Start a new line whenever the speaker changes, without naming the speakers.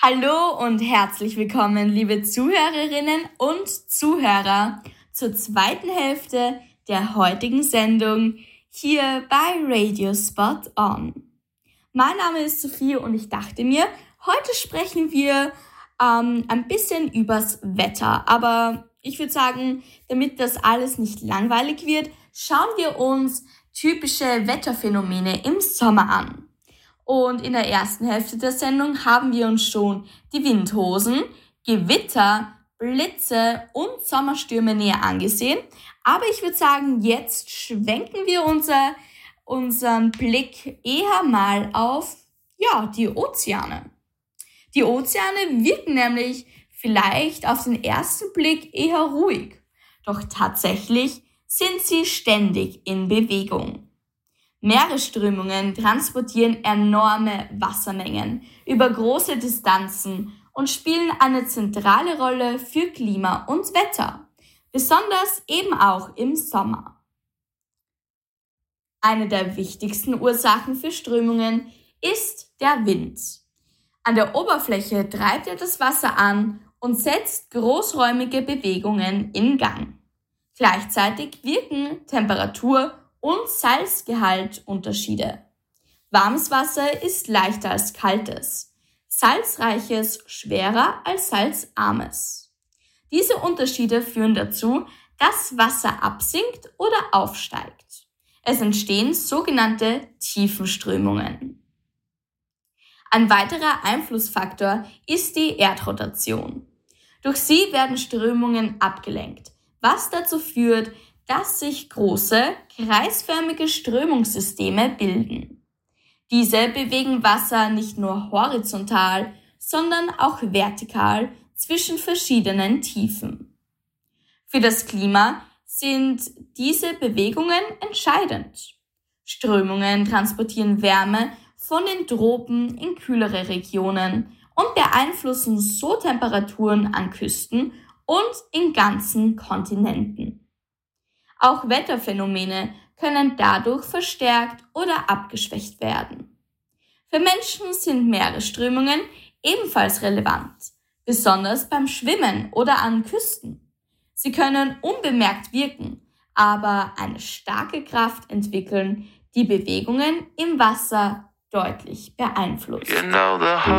Hallo und herzlich willkommen, liebe Zuhörerinnen und Zuhörer, zur zweiten Hälfte der heutigen Sendung hier bei Radio Spot On. Mein Name ist Sophie und ich dachte mir, heute sprechen wir ein bisschen übers Wetter. Aber ich würde sagen, damit das alles nicht langweilig wird, schauen wir uns typische Wetterphänomene im Sommer an. Und in der ersten Hälfte der Sendung haben wir uns schon die Windhosen, Gewitter, Blitze und Sommerstürme näher angesehen. Aber ich würde sagen, jetzt schwenken wir unseren Blick eher mal auf die Ozeane. Die Ozeane wirken nämlich vielleicht auf den ersten Blick eher ruhig. Doch tatsächlich sind sie ständig in Bewegung. Meeresströmungen transportieren enorme Wassermengen über große Distanzen und spielen eine zentrale Rolle für Klima und Wetter, besonders eben auch im Sommer. Eine der wichtigsten Ursachen für Strömungen ist der Wind. An der Oberfläche treibt er das Wasser an und setzt großräumige Bewegungen in Gang. Gleichzeitig wirken Temperatur- und Salzgehaltunterschiede. Warmes Wasser ist leichter als kaltes, salzreiches schwerer als salzarmes. Diese Unterschiede führen dazu, dass Wasser absinkt oder aufsteigt. Es entstehen sogenannte Tiefenströmungen. Ein weiterer Einflussfaktor ist die Erdrotation. Durch sie werden Strömungen abgelenkt, was dazu führt, dass sich große, kreisförmige Strömungssysteme bilden. Diese bewegen Wasser nicht nur horizontal, sondern auch vertikal zwischen verschiedenen Tiefen. Für das Klima sind diese Bewegungen entscheidend. Strömungen transportieren Wärme von den Tropen in kühlere Regionen und beeinflussen so Temperaturen an Küsten und in ganzen Kontinenten. Auch Wetterphänomene können dadurch verstärkt oder abgeschwächt werden. Für Menschen sind Meeresströmungen ebenfalls relevant, besonders beim Schwimmen oder an Küsten. Sie können unbemerkt wirken, aber eine starke Kraft entwickeln, die Bewegungen im Wasser deutlich beeinflusst.